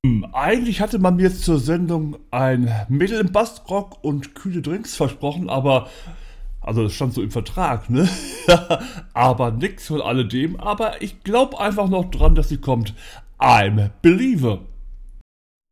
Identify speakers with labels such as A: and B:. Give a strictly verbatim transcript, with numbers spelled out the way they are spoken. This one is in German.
A: Eigentlich hatte man mir jetzt zur Sendung ein Mädel im Bastrock und kühle Drinks versprochen, aber, also das stand so im Vertrag, ne? Aber nix von alledem, aber ich glaube einfach noch dran, dass sie kommt. I'm a Believer.